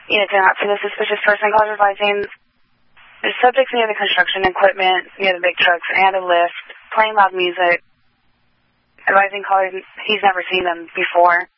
anything out for the suspicious person. Callers advising the subjects near the construction equipment, near the big trucks, and a lift, playing loud music. Advising callers he's never seen them before.